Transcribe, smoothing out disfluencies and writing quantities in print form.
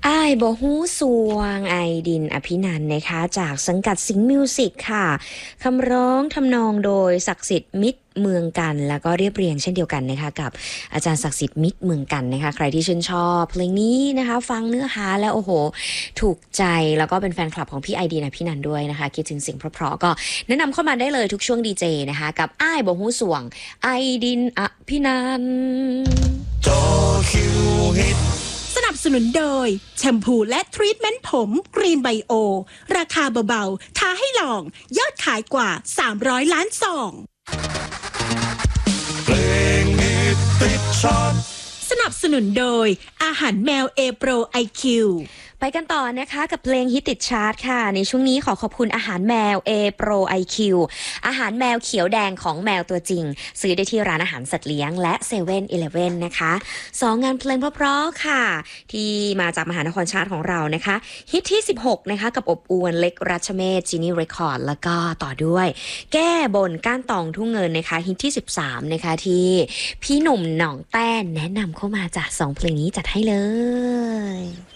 อ้ายบ่ฮู้สวงไอดินอภินันท์นะคะจากสังกัดสิงห์มิวสิกค่ะคำร้องทำนองโดยศักดิ์สิทธิ์มิตรเมืองกันแล้วก็เรียบเรียงเช่นเดียวกันนะคะกับอาจารย์ศักดิ์สิทธิ์มิตรเมืองกันนะคะใครที่ชื่นชอบเพลงนี้นะคะฟังเนื้อหาแล้วโอ้โหถูกใจแล้วก็เป็นแฟนคลับของพี่ไอดินอภินันท์ด้วยนะคะคิดถึงสิ่งเพราะๆก็แนะนำเข้ามาได้เลยทุกช่วงดีเจนะคะกับอ้ายบ่ฮู้สวงไอดินอภินันท์จอคิวฮิตสนับสนุนโดยแชมพูและทรีทเมนต์ผมกรีนไบโอราคาเบาๆท้าให้ลองยอดขายกว่า300 ล้านซองเพลงฮิตติดชาร์ตสนับสนุนโดยอาหารแมวเอโปรไอคิวไปกันต่อนะคะกับเพลงฮิตติดชาร์ตค่ะในช่วงนี้ขอบคุณอาหารแมว A Pro IQ อาหารแมวเขียวแดงของแมวตัวจริงซื้อได้ที่ร้านอาหารสัตว์เลี้ยงและ7-Eleven นะคะ2 งานเพลงเพราะๆค่ะที่มาจากมหานครชาร์ตของเรานะคะฮิตที่16นะคะกับอบอวนเล็กรัชเมธจีนี่เรคคอร์ดแล้วก็ต่อด้วยแก้บนก้านตองทุ่งเงินนะคะฮิตที่13นะคะที่พี่หนุ่มหนองแต้นแนะนำเข้ามาจาก2 เพลงนี้จัดให้เลย